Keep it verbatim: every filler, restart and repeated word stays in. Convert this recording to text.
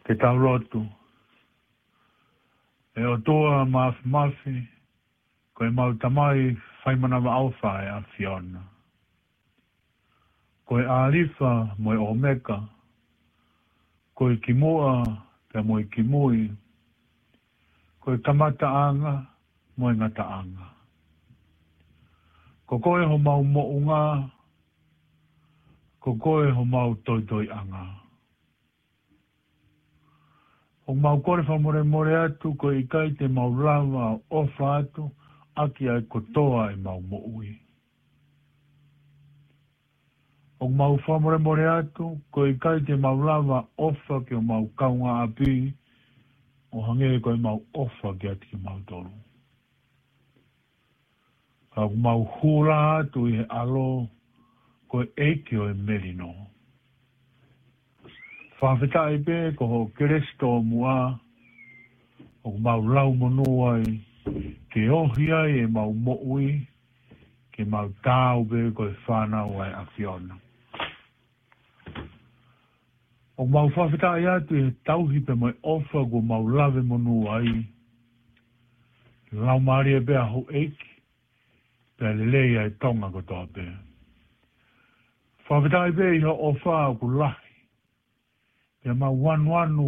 Te tau rotu. E o toa mafi mafi, ko e mau tamai whaimana wa awhai a Fiona. Ko e arifa mo e omeka, ko e kimoa te mo e kimui, ko e kamata anga mo e ngata anga. Ko koe ho mau mounga, ko koe ho mau toi toi anga. O mau kore whamore more atu, ko i kai te mau lava ofa atu, aki ai kotoa e mau moui. O mau whamore more atu, ko i kai te mau lava ofa ki o mau kaunga api, o hange ko i mau ofa ki ati ki mau tolu. Ka mau hula atu i he alo, ko e eiki o e merino. Whawhetai pe ko ho keresto mua, o mau lau monuai, ke ohi ai e mau moui, ke mau tāu pe ko e whanau ai a Fiona. O mau whawhetai atu e tauhi pe mai ofa ko mau lave monuai, lau maria pe a ho eiki, pe lelei ai tonga ko toa pe. Whawhetai pe i ho ofa ko lahi, pe mau wanu wanu